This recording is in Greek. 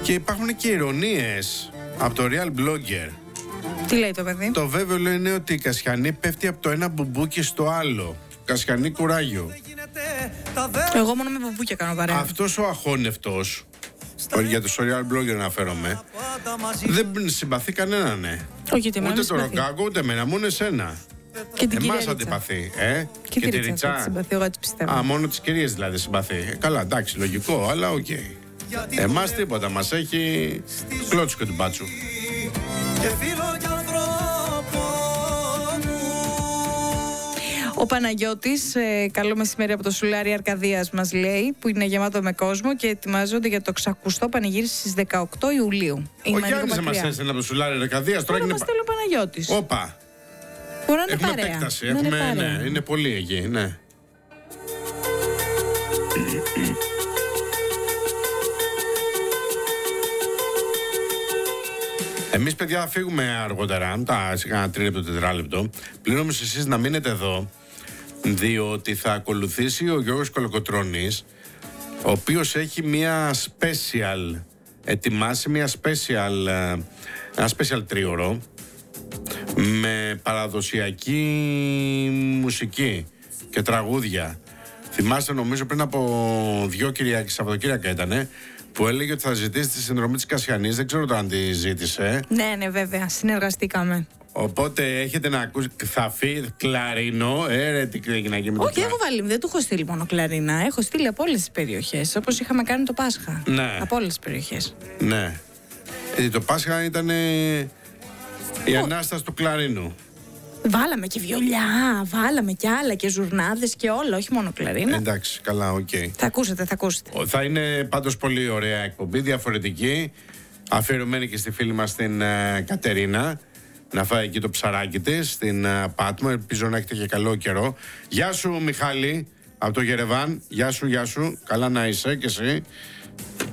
Και υπάρχουν και ηρωνίες από το Real Blogger. Τι λέει το παιδί? Το βέβαιο λέει είναι ότι η Κασιανή πέφτει από το ένα μπουμπούκι στο άλλο. Κασιανή κουράγιο. Εγώ μόνο με μπουμπούκια κάνω παρέα. Αυτός ο αχώνευτος, για το Real Blogger αναφέρομαι, δεν συμπαθεί κανέναν, ναι. Όχι, ούτε το Ροκάκο, ούτε εμένα, μόνο εσένα. Εμάς αντιπαθεί, Και τη Ρίτσα συμπαθεί, εγώ έτσι πιστεύω. Α, μόνο τις κυρίες δηλαδή συμπαθεί. Καλά, εντάξει, λογικό, αλλά οκ. Εμάς τίποτα, μας έχει κλώτσικο του μπάτσου. Ο Παναγιώτης, καλό μεσημέρι από το Σουλάρι Αρκαδίας μας λέει, που είναι γεμάτο με κόσμο και ετοιμάζονται για το ξακουστό πανηγύρι στις 18 Ιουλίου. Ο Γιάννης μας έστειλε από το Σουλάρι Αρκαδίας. Τώρα μας στέλνει ο Παναγιώτης. Όπα. Μπορεί να είναι Έχουμε παρέα. επέκταση, Ναι, είναι πολύ εκεί, ναι. Εμείς, παιδιά, θα φύγουμε αργότερα, σε κάνα 3 λεπτό, 4 λεπτό. Πλην όμως εσείς να μείνετε εδώ, διότι θα ακολουθήσει ο Γιώργος Κολοκοτρώνης, ο οποίος έχει ετοιμάσει ένα special τρίωρο με παραδοσιακή μουσική και τραγούδια. Θυμάστε, νομίζω πριν από 2 Σαββατοκύριακα ήτανε, που έλεγε ότι θα ζητήσει τη συνδρομή της Κασιανής. Δεν ξέρω αν τη ζήτησε. Ναι, βέβαια, συνεργαστήκαμε. Οπότε έχετε να ακούσετε. Θα φύγει κλαρίνο. Τι έγινε εκεί με το Όχι, έχω βάλει. Δεν του έχω στείλει μόνο κλαρίνα. Έχω στείλει από όλες τις περιοχές. Όπως είχαμε κάνει το Πάσχα. Ναι. Από όλες τις περιοχές. Ναι. Το Πάσχα ήταν η ανάσταση του κλαρίνου. Βάλαμε και βιολιά, βάλαμε και άλλα και ζουρνάδες και όλα, όχι μόνο κλαρίνα. Εντάξει, καλά, οκ. Θα ακούσετε. Θα είναι πάντως πολύ ωραία εκπομπή, διαφορετική. Αφιερωμένη και στη φίλη μας την Κατερίνα. Να φάει εκεί το ψαράκι της, στην Πάτμο. Ελπίζω να έχετε και καλό καιρό. Γεια σου, Μιχάλη, από το Γερεβάν. Γεια σου. Καλά να είσαι κι εσύ.